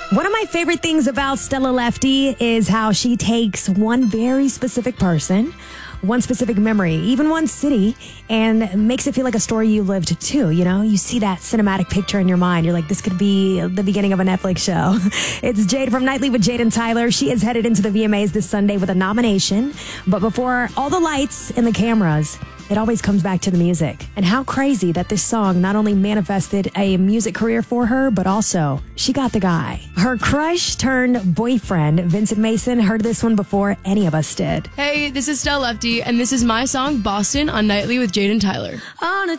One of my favorite things about Stella Lefty is how she takes one very specific person, one specific memory, even one city, and makes it feel like a story you lived too. You know, you see that cinematic picture in your mind. You're like, this could be the beginning of a Netflix show. It's Jade from Nightly with Jade and Tyler. She is headed into the VMAs this Sunday with a nomination. But before all the lights and the cameras, it always comes back to the music. And how crazy that this song not only manifested a music career for her, but also she got the guy. Her crush turned boyfriend, Vincent Mason, heard this one before any of us did. Hey, this is Stella Lefty, and this is my song, Boston, on Nightly with Jade and Tyler. On a